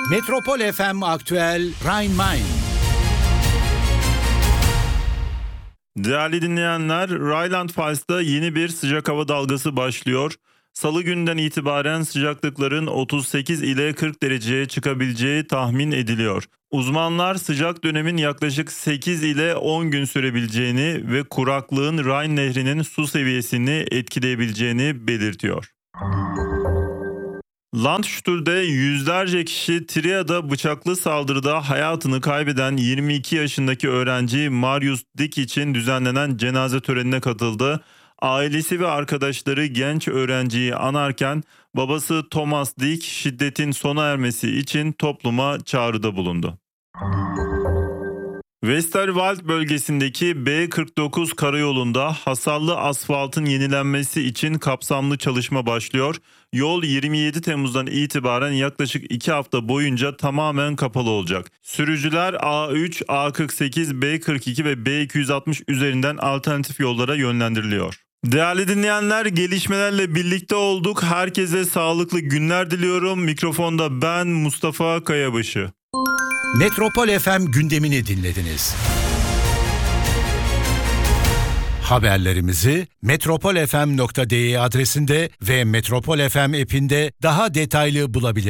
Metropol FM Aktüel Rhein-Main. Değerli dinleyenler, Rheinland-Pfalz'da yeni bir sıcak hava dalgası başlıyor. Salı günden itibaren sıcaklıkların 38 ile 40 dereceye çıkabileceği tahmin ediliyor. Uzmanlar sıcak dönemin yaklaşık 8 ile 10 gün sürebileceğini ve kuraklığın Rhine Nehri'nin su seviyesini etkileyebileceğini belirtiyor. Landstut'te yüzlerce kişi Tria'da bıçaklı saldırıda hayatını kaybeden 22 yaşındaki öğrenci Marius Dick için düzenlenen cenaze törenine katıldı. Ailesi ve arkadaşları genç öğrenciyi anarken babası Thomas Dick şiddetin sona ermesi için topluma çağrıda bulundu. Westerwald bölgesindeki B49 karayolunda hasarlı asfaltın yenilenmesi için kapsamlı çalışma başlıyor. Yol 27 Temmuz'dan itibaren yaklaşık 2 hafta boyunca tamamen kapalı olacak. Sürücüler A3, A48, B42 ve B260 üzerinden alternatif yollara yönlendiriliyor. Değerli dinleyenler, gelişmelerle birlikte olduk. Herkese sağlıklı günler diliyorum. Mikrofonda ben Mustafa Kayabaşı. Metropol FM gündemini dinlediniz. Haberlerimizi metropolfm.de adresinde ve Metropol FM app'inde daha detaylı bulabilirsiniz.